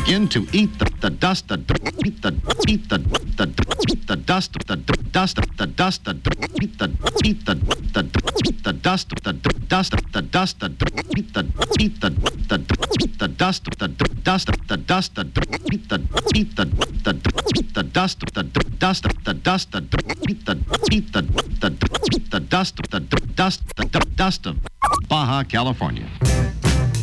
begin to eat the dust, the dust, the dust, the dust, the dust, the dust, the dust, the dust, the dust, the dust, the dust, the dust of Baja California.